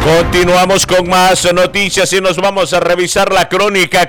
Continuamos con más noticias y nos vamos a revisar la crónica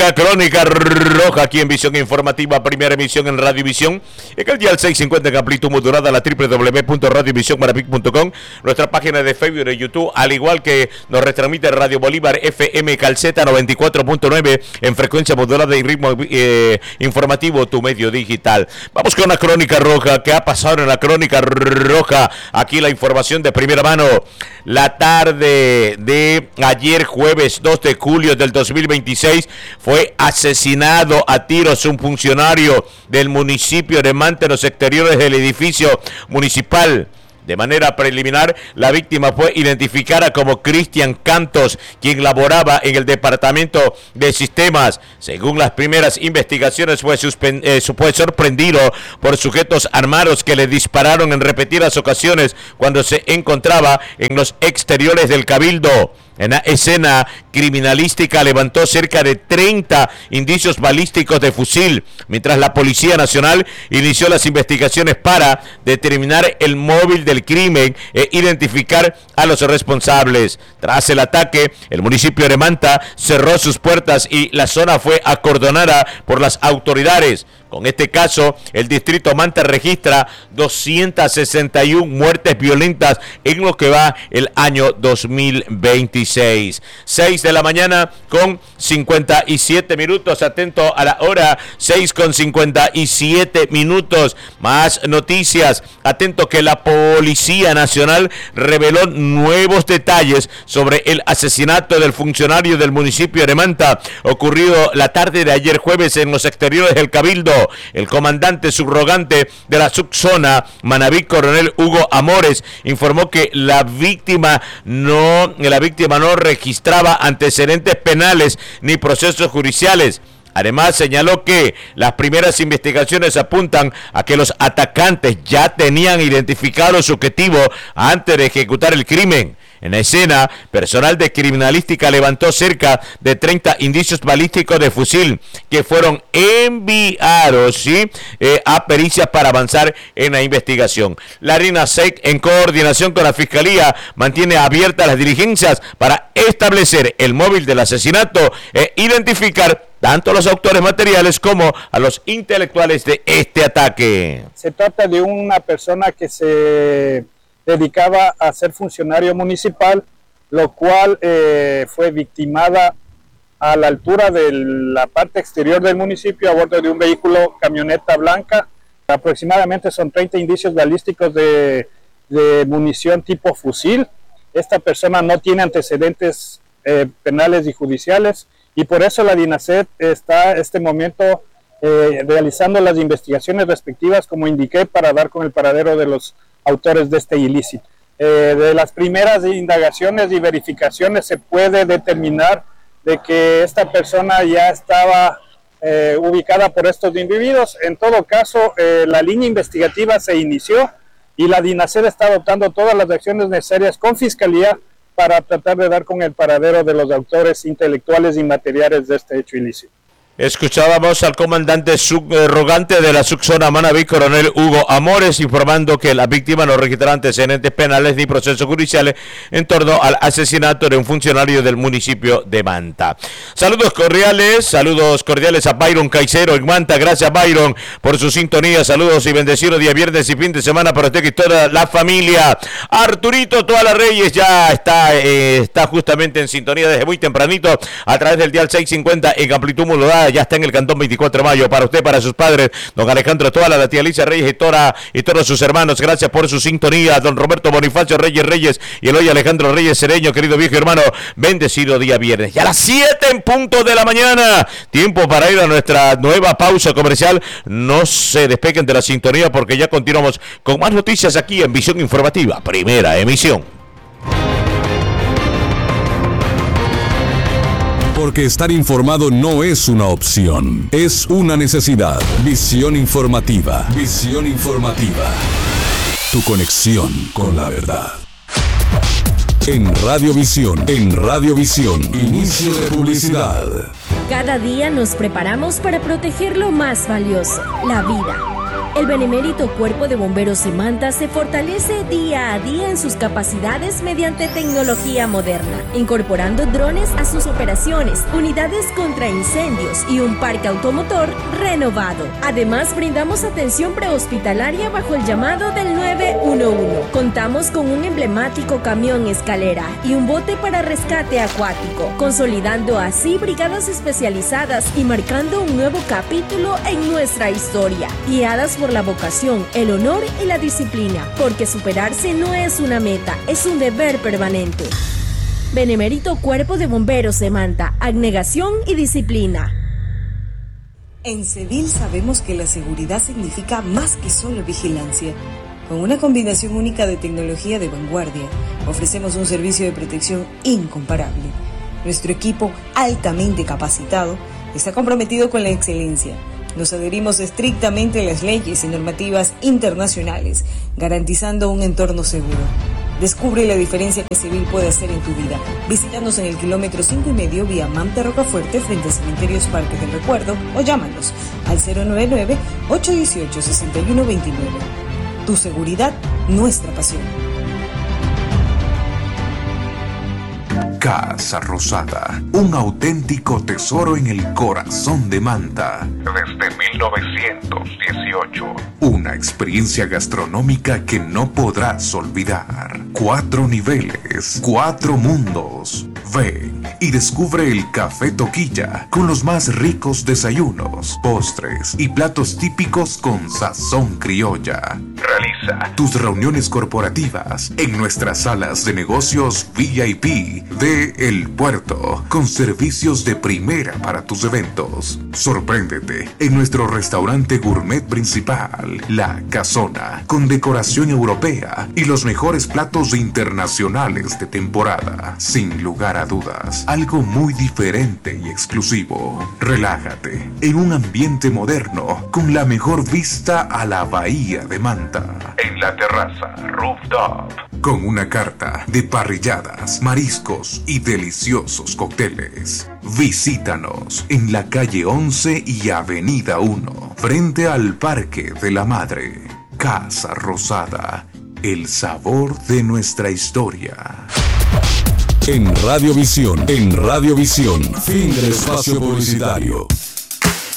roja aquí en Visión Informativa, primera emisión en Radiovisión, en el dial 650 en amplitud modulada, la www.radiovisionmarapic.com, nuestra página de Facebook y de YouTube, al igual que nos retransmite Radio Bolívar FM Calceta 94.9 en frecuencia modulada y ritmo informativo, tu medio digital. Vamos con la crónica roja. ¿Qué ha pasado en la crónica roja? Aquí la información de primera mano. La tarde de ayer, jueves 2 de julio del 2026, fue asesinado a tiros un funcionario del municipio de Manta en los exteriores del edificio municipal. De manera preliminar, la víctima fue identificada como Cristian Cantos, quien laboraba en el departamento de sistemas. Según las primeras investigaciones, fue sorprendido por sujetos armados que le dispararon en repetidas ocasiones cuando se encontraba en los exteriores del Cabildo. En la escena criminalística levantó cerca de 30 indicios balísticos de fusil, mientras la Policía Nacional inició las investigaciones para determinar el móvil del crimen e identificar a los responsables. Tras el ataque, el municipio de Manta cerró sus puertas y la zona fue acordonada por las autoridades. Con este caso, el distrito Manta registra 261 muertes violentas en lo que va el año 2026. 6 de la mañana con 57 minutos. Atento a la hora, 6 con 57 minutos. Más noticias. Atento que la Policía Nacional reveló nuevos detalles sobre el asesinato del funcionario del municipio de Manta, ocurrido la tarde de ayer jueves en los exteriores del Cabildo. El comandante subrogante de la subzona Manabí, coronel Hugo Amores, informó que la víctima no registraba antecedentes penales ni procesos judiciales. Además, señaló que las primeras investigaciones apuntan a que los atacantes ya tenían identificado su objetivo antes de ejecutar el crimen. En la escena, personal de criminalística levantó cerca de 30 indicios balísticos de fusil que fueron enviados a pericias para avanzar en la investigación. La RINASEC, en coordinación con la Fiscalía, mantiene abiertas las diligencias para establecer el móvil del asesinato e identificar tanto a los autores materiales como a los intelectuales de este ataque. Se trata de una persona que se dedicaba a ser funcionario municipal, lo cual fue victimada a la altura de la parte exterior del municipio a bordo de un vehículo camioneta blanca. Aproximadamente son 30 indicios balísticos de munición tipo fusil. Esta persona no tiene antecedentes penales y judiciales y por eso la DINASET está en este momento realizando las investigaciones respectivas, como indiqué, para dar con el paradero de los autores de este ilícito. De las primeras indagaciones y verificaciones se puede determinar de que esta persona ya estaba ubicada por estos individuos. En todo caso, la línea investigativa se inició y la DINASET está adoptando todas las acciones necesarias con Fiscalía para tratar de dar con el paradero de los autores intelectuales y materiales de este hecho ilícito. Escuchábamos al comandante subrogante de la subzona Manabí, coronel Hugo Amores, informando que la víctima no registrará antecedentes penales ni procesos judiciales en torno al asesinato de un funcionario del municipio de Manta. Saludos cordiales a Byron Caicero en Manta. Gracias, Byron, por su sintonía. Saludos y bendecidos día viernes y fin de semana para usted y toda la familia. Arturito Toala Reyes ya está justamente en sintonía desde muy tempranito a través del dial 650 en amplitud modulada. Ya está en el cantón 24 de mayo, para usted, para sus padres, don Alejandro Toala, la tía Alicia Reyes y todos sus hermanos. Gracias por su sintonía, don Roberto Bonifacio Reyes y el hoy Alejandro Reyes Cereño, querido viejo hermano, bendecido día viernes. Y a las 7 en punto de la mañana, tiempo para ir a nuestra nueva pausa comercial. No se despeguen de la sintonía porque ya continuamos con más noticias aquí en Visión Informativa, primera emisión. Porque estar informado no es una opción, es una necesidad. Visión Informativa. Visión Informativa. Tu conexión con la verdad. En Radiovisión. Inicio de publicidad. Cada día nos preparamos para proteger lo más valioso, la vida. El benemérito Cuerpo de Bomberos de Manta se fortalece día a día en sus capacidades mediante tecnología moderna, incorporando drones a sus operaciones, unidades contra incendios y un parque automotor renovado. Además, brindamos atención prehospitalaria bajo el llamado del 911. Contamos con un emblemático camión escalera y un bote para rescate acuático, consolidando así brigadas especializadas y marcando un nuevo capítulo en nuestra historia, guiadas por la vocación, el honor y la disciplina, porque superarse no es una meta, es un deber permanente. Benemérito Cuerpo de Bomberos de Manta, abnegación y disciplina. En Cedil sabemos que la seguridad significa más que solo vigilancia. Con una combinación única de tecnología de vanguardia, ofrecemos un servicio de protección incomparable. Nuestro equipo, altamente capacitado, está comprometido con la excelencia. Nos adherimos estrictamente a las leyes y normativas internacionales, garantizando un entorno seguro. Descubre la diferencia que Cedil puede hacer en tu vida. Visítanos en el kilómetro 5,5 vía Manta Rocafuerte frente a Cementerios Parques del Recuerdo o llámanos al 099-818-6129. Tu seguridad, nuestra pasión. Casa Rosada, un auténtico tesoro en el corazón de Manta. Desde 1918. Una experiencia gastronómica que no podrás olvidar. 4 niveles, 4 mundos. Ven y descubre el Café Toquilla con los más ricos desayunos, postres y platos típicos con sazón criolla. Realiza tus reuniones corporativas en nuestras salas de negocios VIP de El Puerto, con servicios de primera para tus eventos. Sorpréndete en nuestro restaurante gourmet principal, La Casona, con decoración europea y los mejores platos internacionales de temporada. Sin lugar a dudas, algo muy diferente y exclusivo. Relájate en un ambiente moderno con la mejor vista a la bahía de Manta. En la terraza rooftop, con una carta de parrilladas, mariscos y deliciosos cócteles. Visítanos en la calle 11 y avenida 1, frente al Parque de la Madre. Casa Rosada, el sabor de nuestra historia. En Radiovisión, fin del espacio publicitario.